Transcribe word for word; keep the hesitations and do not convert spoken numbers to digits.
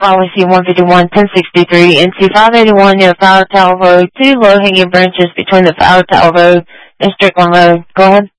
policy one fifty-one ten sixty-three into five eighty-one near Flower Tower Road, two low-hanging branches between the Flower Tower Road and Strickland Road. Go ahead.